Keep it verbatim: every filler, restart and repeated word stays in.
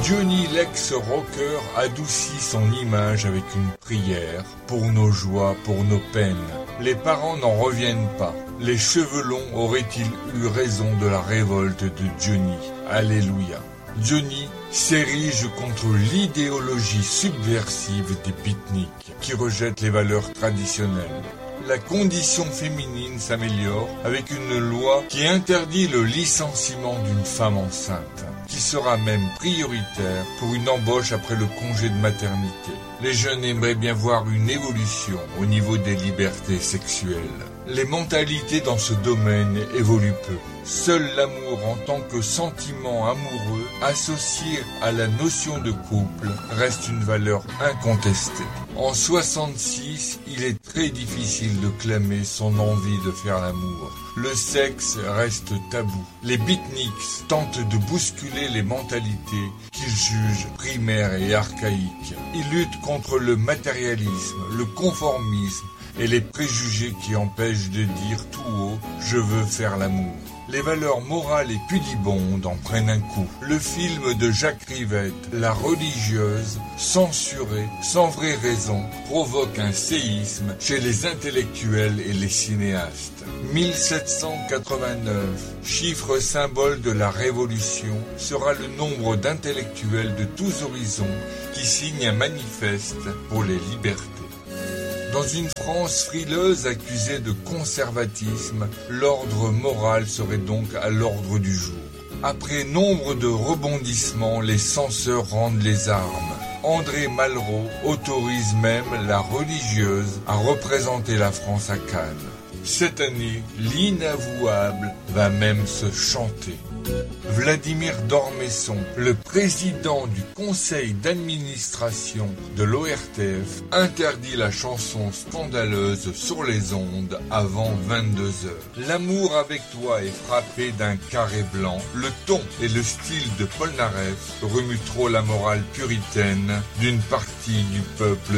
Johnny l'ex-rocker adoucit son image avec une prière pour nos joies, pour nos peines. Les parents n'en reviennent pas. Les cheveux longs auraient-ils eu raison de la révolte de Johnny? Alléluia. Johnny s'érige contre l'idéologie subversive des beatniks qui rejettent les valeurs traditionnelles. La condition féminine s'améliore avec une loi qui interdit le licenciement d'une femme enceinte, qui sera même prioritaire pour une embauche après le congé de maternité. Les jeunes aimeraient bien voir une évolution au niveau des libertés sexuelles. Les mentalités dans ce domaine évoluent peu. Seul l'amour en tant que sentiment amoureux associé à la notion de couple reste une valeur incontestée. En soixante-six, il est très difficile de clamer son envie de faire l'amour. Le sexe reste tabou. Les beatniks tentent de bousculer les mentalités qu'ils jugent primaires et archaïques. Ils luttent contre le matérialisme, le conformisme et les préjugés qui empêchent de dire tout haut « je veux faire l'amour ». Les valeurs morales et pudibondes en prennent un coup. Le film de Jacques Rivette, La religieuse, censuré, sans vraie raison, provoque un séisme chez les intellectuels et les cinéastes. mille sept cent quatre-vingt-neuf, chiffre symbole de la Révolution, sera le nombre d'intellectuels de tous horizons qui signent un manifeste pour les libertés. Dans une France frileuse accusée de conservatisme, l'ordre moral serait donc à l'ordre du jour. Après nombre de rebondissements, les censeurs rendent les armes. André Malraux autorise même la religieuse à représenter la France à Cannes. Cette année, l'inavouable va même se chanter. Vladimir Dormesson, le président du conseil d'administration de l'O R T F, interdit la chanson scandaleuse sur les ondes avant vingt-deux heures. L'amour avec toi est frappé d'un carré blanc. Le ton et le style de Polnareff remuent trop la morale puritaine d'une partie du peuple